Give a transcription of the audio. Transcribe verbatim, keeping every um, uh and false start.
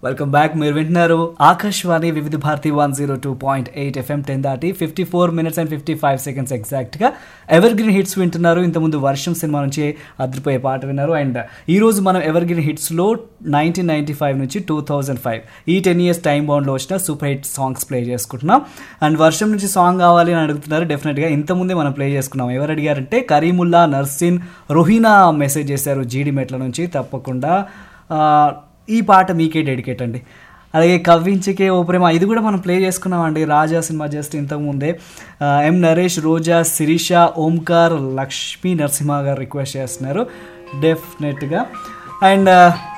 Welcome back. మీరు వింటున్నారు ఆకాశవాణి వివిధ Bharati one zero two point eight FM. Ten దాటి fifty four minutes and fifty five seconds ఎగ్జాక్ట్గా ever green hits వింటున్నారు. ఇంతకుముందు వర్షం సినిమా నుంచి అదిరిపోయే పాట విన్నారు. అండ్ ఈరోజు మనం ever green హిట్స్లో nineteen ninety five నుంచి టూ థౌజండ్ ఫైవ్ ఈ టెన్ ఇయర్స్ టైం బౌండ్లో వచ్చిన సూపర్ హిట్ సాంగ్స్ ప్లే చేసుకుంటున్నాం. అండ్ వర్షం నుంచి సాంగ్ కావాలి అని అడుగుతున్నారు. డెఫినెట్గా ఇంతకుముందే మనం ప్లే చేసుకున్నాం. ఎవరు అడిగారంటే కరీముల్లా నర్సిన్ రొహీనా మెసేజ్ చేశారు జీడిమెట్ల నుంచి. తప్పకుండా ఈ పాట మీకే డెడికేట్ అండి. అలాగే కవ్వించకే ఓ ప్రేమ ఇది కూడా మనం ప్లే చేసుకున్నామండి. రాజా సినిమా జస్ట్ ఇంతకుముందే. ఎం నరేష్, రోజా, శిరీష, ఓంకార్, లక్ష్మీ నరసింహ గారు రిక్వెస్ట్ చేస్తున్నారు డెఫినెట్గా. అండ్